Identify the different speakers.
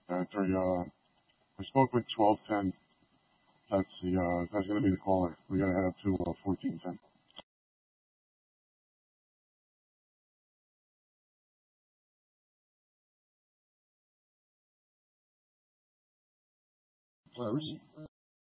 Speaker 1: Sorry, we spoke with 1210. That's going to be the caller. We got to head up to 1410.